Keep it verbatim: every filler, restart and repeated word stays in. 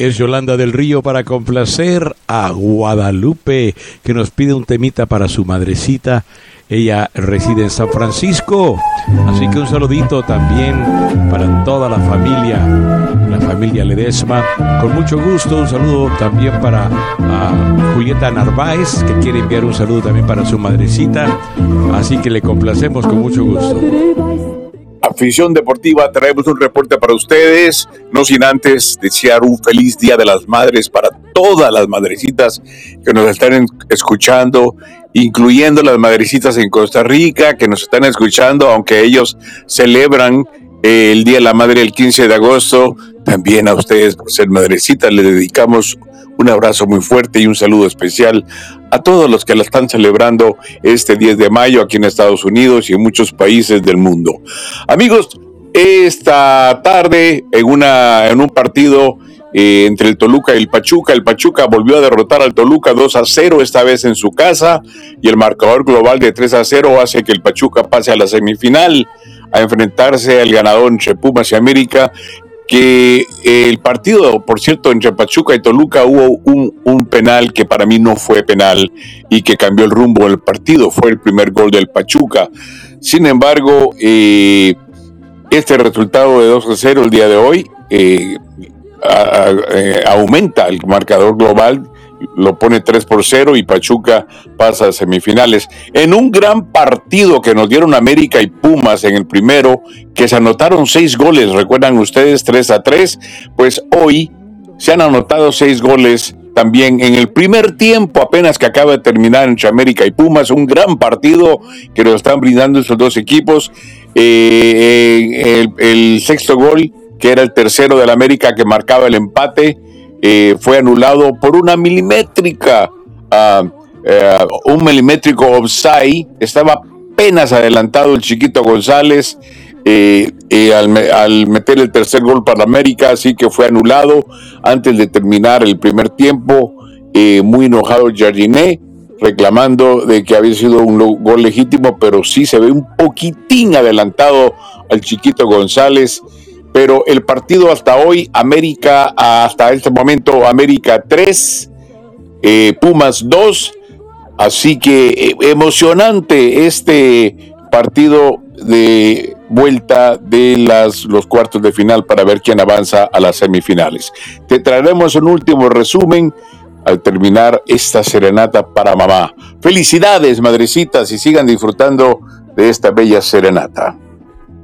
Es Yolanda del Río para complacer a Guadalupe, que nos pide un temita para su madrecita. Ella reside en San Francisco, así que un saludito también para toda la familia, la familia Ledesma. Con mucho gusto, un saludo también para uh, Julieta Narváez, que quiere enviar un saludo también para su madrecita. Así que le complacemos con mucho gusto. Afición Deportiva, traemos un reporte para ustedes, no sin antes desear un feliz Día de las Madres para todas las madrecitas que nos están escuchando, incluyendo las madrecitas en Costa Rica que nos están escuchando, aunque ellos celebran eh, el Día de la Madre el quince de agosto. También a ustedes, por ser madrecitas, les dedicamos un abrazo muy fuerte y un saludo especial a todos los que la están celebrando este diez de mayo aquí en Estados Unidos y en muchos países del mundo. Amigos, esta tarde en, una, en un partido eh, entre el Toluca y el Pachuca, el Pachuca volvió a derrotar al Toluca dos a cero, esta vez en su casa, y el marcador global de tres a cero hace que el Pachuca pase a la semifinal a enfrentarse al ganador entre Pumas y América. Que el partido, por cierto, entre Pachuca y Toluca hubo un, un penal que para mí no fue penal y que cambió el rumbo del partido, fue el primer gol del Pachuca. Sin embargo, eh, este resultado de dos a cero el día de hoy eh, a, a, eh, aumenta el marcador global, lo pone tres por cero y Pachuca pasa a semifinales. En un gran partido que nos dieron América y Pumas en el primero, que se anotaron seis goles, recuerdan ustedes, tres a tres, pues hoy se han anotado seis goles también en el primer tiempo, apenas que acaba de terminar entre América y Pumas, un gran partido que nos están brindando estos dos equipos. Eh, el, el sexto gol, que era el tercero del América que marcaba el empate, Eh, fue anulado por una milimétrica, uh, uh, un milimétrico offside. Estaba apenas adelantado el Chiquito González eh, eh, al, al meter el tercer gol para América, así que fue anulado antes de terminar el primer tiempo. Eh, muy enojado Jardiné, reclamando de que había sido un gol legítimo, pero sí se ve un poquitín adelantado al Chiquito González. Pero el partido hasta hoy, América, hasta este momento, América tres, eh, Pumas dos, así que eh, emocionante este partido de vuelta de las, los cuartos de final para ver quién avanza a las semifinales. Te traeremos un último resumen al terminar esta serenata para mamá. Felicidades, madrecitas, y sigan disfrutando de esta bella serenata.